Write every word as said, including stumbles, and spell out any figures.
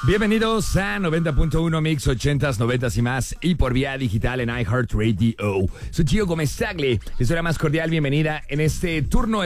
Bienvenidos a noventa punto uno Mix ochentas, noventas y más y por vía digital en iHeartRadio. Soy Gio Gómez Tagle. Les doy la más cordial bienvenida en este turno